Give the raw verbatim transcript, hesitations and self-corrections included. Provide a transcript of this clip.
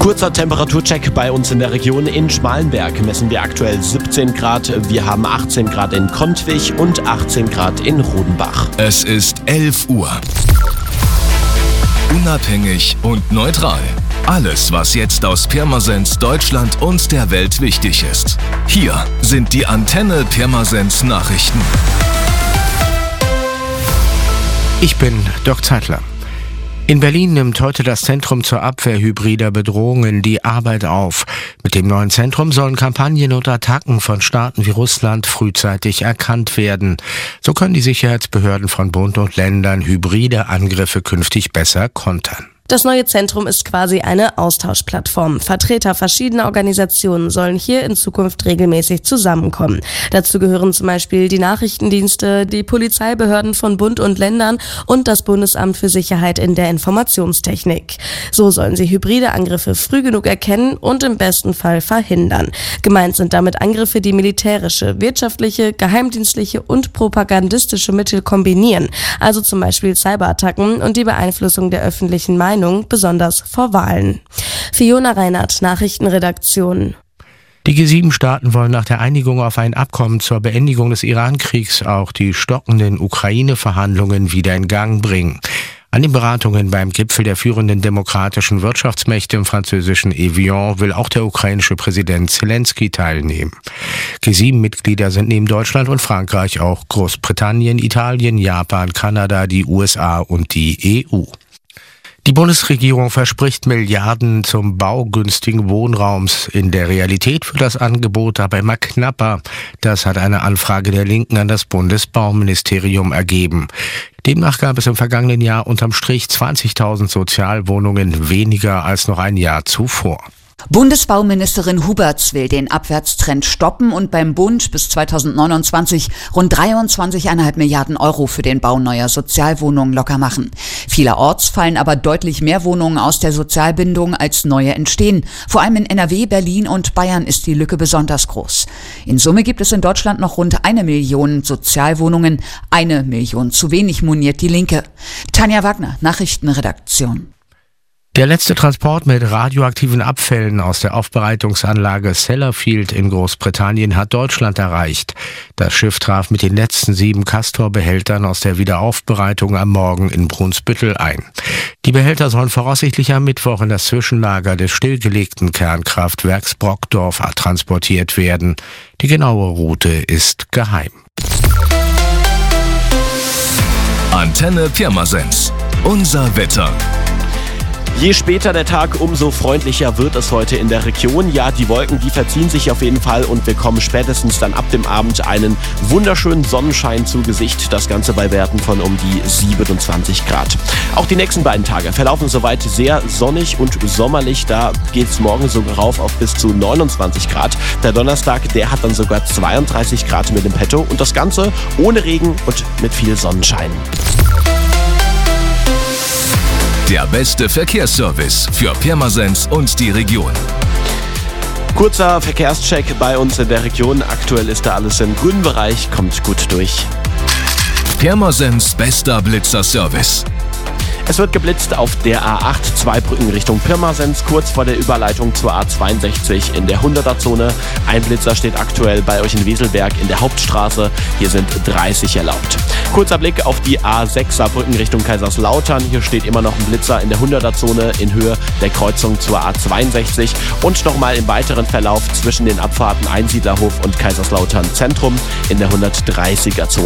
Kurzer Temperaturcheck bei uns in der Region. In Schmalenberg messen wir aktuell siebzehn Grad. Wir haben achtzehn Grad in Kontwig und achtzehn Grad in Rodenbach. Es ist elf Uhr. Unabhängig und neutral. Alles, was jetzt aus Pirmasens, Deutschland und der Welt wichtig ist. Hier sind die Antenne Pirmasens Nachrichten. Ich bin Dirk Zeitler. In Berlin nimmt heute das Zentrum zur Abwehr hybrider Bedrohungen die Arbeit auf. Mit dem neuen Zentrum sollen Kampagnen und Attacken von Staaten wie Russland frühzeitig erkannt werden. So können die Sicherheitsbehörden von Bund und Ländern hybride Angriffe künftig besser kontern. Das neue Zentrum ist quasi eine Austauschplattform. Vertreter verschiedener Organisationen sollen hier in Zukunft regelmäßig zusammenkommen. Dazu gehören zum Beispiel die Nachrichtendienste, die Polizeibehörden von Bund und Ländern und das Bundesamt für Sicherheit in der Informationstechnik. So sollen sie hybride Angriffe früh genug erkennen und im besten Fall verhindern. Gemeint sind damit Angriffe, die militärische, wirtschaftliche, geheimdienstliche und propagandistische Mittel kombinieren. Also zum Beispiel Cyberattacken und die Beeinflussung der öffentlichen Meinung, besonders vor Wahlen. Fiona Reinhardt, Nachrichtenredaktion. Die G sieben Staaten wollen nach der Einigung auf ein Abkommen zur Beendigung des Iran-Kriegs auch die stockenden Ukraine-Verhandlungen wieder in Gang bringen. An den Beratungen beim Gipfel der führenden demokratischen Wirtschaftsmächte im französischen Evian will auch der ukrainische Präsident Zelensky teilnehmen. G sieben Mitglieder sind neben Deutschland und Frankreich auch Großbritannien, Italien, Japan, Kanada, die U S A und die E U. Die Bundesregierung verspricht Milliarden zum Bau günstigen Wohnraums. In der Realität wird das Angebot aber immer knapper. Das hat eine Anfrage der Linken an das Bundesbauministerium ergeben. Demnach gab es im vergangenen Jahr unterm Strich zwanzigtausend Sozialwohnungen weniger als noch ein Jahr zuvor. Bundesbauministerin Huberts will den Abwärtstrend stoppen und beim Bund bis zweitausendneunundzwanzig rund dreiundzwanzig Komma fünf Milliarden Euro für den Bau neuer Sozialwohnungen locker machen. Vielerorts fallen aber deutlich mehr Wohnungen aus der Sozialbindung als neue entstehen. Vor allem in N R W, Berlin und Bayern ist die Lücke besonders groß. In Summe gibt es in Deutschland noch rund eine Million Sozialwohnungen. Eine Million zu wenig, moniert die Linke. Tanja Wagner, Nachrichtenredaktion. Der letzte Transport mit radioaktiven Abfällen aus der Aufbereitungsanlage Sellafield in Großbritannien hat Deutschland erreicht. Das Schiff traf mit den letzten sieben Castor-Behältern aus der Wiederaufbereitung am Morgen in Brunsbüttel ein. Die Behälter sollen voraussichtlich am Mittwoch in das Zwischenlager des stillgelegten Kernkraftwerks Brockdorf transportiert werden. Die genaue Route ist geheim. Antenne Pirmasens. Unser Wetter. Je später der Tag, umso freundlicher wird es heute in der Region. Ja, die Wolken, die verziehen sich auf jeden Fall und wir kommen spätestens dann ab dem Abend einen wunderschönen Sonnenschein zu Gesicht. Das Ganze bei Werten von um die siebenundzwanzig Grad. Auch die nächsten beiden Tage verlaufen soweit sehr sonnig und sommerlich. Da geht es morgen sogar rauf auf bis zu neunundzwanzig Grad. Der Donnerstag, der hat dann sogar zweiunddreißig Grad mit dem Petto und das Ganze ohne Regen und mit viel Sonnenschein. Der beste Verkehrsservice für Pirmasens und die Region. Kurzer Verkehrscheck bei uns in der Region. Aktuell ist da alles im grünen Bereich, kommt gut durch. Pirmasens bester Blitzer-Service. Es wird geblitzt auf der A acht, zwei Brücken Richtung Pirmasens, kurz vor der Überleitung zur A zweiundsechzig in der hunderter-Zone. Ein Blitzer steht aktuell bei euch in Weselberg in der Hauptstraße. Hier sind dreißig erlaubt. Kurzer Blick auf die A sechs Saarbrücken Richtung Kaiserslautern. Hier steht immer noch ein Blitzer in der hunderter-Zone in Höhe der Kreuzung zur A zweiundsechzig. Und nochmal im weiteren Verlauf zwischen den Abfahrten Einsiedlerhof und Kaiserslautern Zentrum in der hundertdreißiger Zone.